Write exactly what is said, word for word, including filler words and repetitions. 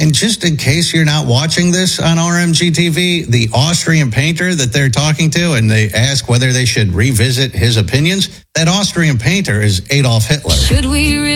And just in case you're not watching this on R M G T V, the Austrian painter that they're talking to, and they ask whether they should revisit his opinions, that Austrian painter is Adolf Hitler. Should we